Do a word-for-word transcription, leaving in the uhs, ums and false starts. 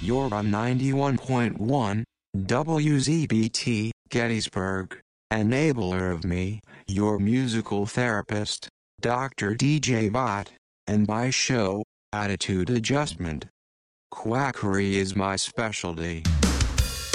You're on ninety-one point one, W Z B T, Gettysburg, enabler of me, your musical therapist, Doctor D J Bot, and my show, Attitude Adjustment. Quackery is my specialty.